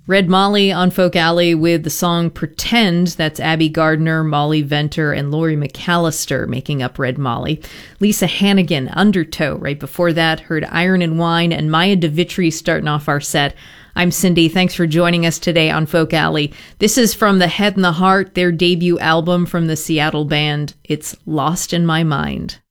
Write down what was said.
Red Molly on Folk Alley with the song Pretend. That's Abby Gardner, Molly Venter, and Laurie McAllister making up Red Molly. Lisa Hannigan, Undertow. Right before that, heard Iron and Wine and Maya DeVitri starting off our set. I'm Cindy. Thanks for joining us today on Folk Alley. This is from The Head and the Heart, their debut album from the Seattle band. It's Lost in My Mind.